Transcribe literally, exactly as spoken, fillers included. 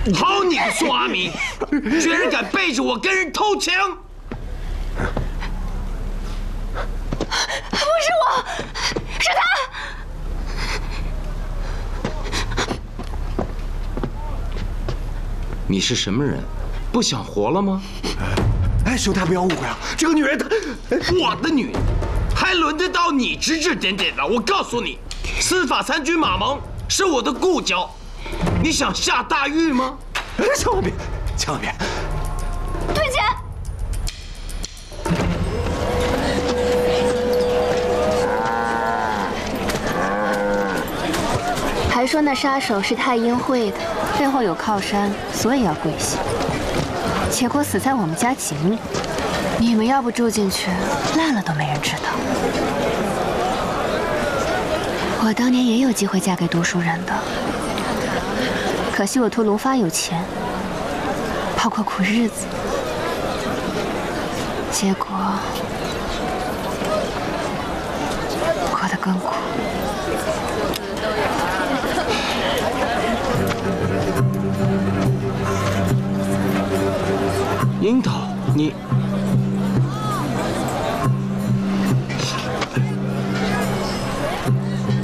好你个宋阿弥，居然敢背着我跟人偷情！ 不是我，是他。 你是什么人？不想活了吗？ 哎，兄台不要误会啊，这个女人她， 我的女人，还轮得到你指指点点的？我告诉你，司法三军马蒙是我的故交，你想下大狱吗？ 千万别，千万别！ 退钱！还说那杀手是太阴会的，背后有靠山，所以要跪下。结果死在我们家井里。你们要不住进去，烂了都没人知道。我当年也有机会嫁给读书人的，可惜我图龙发有钱，跑过苦日子，结果过得更苦。 樱桃，你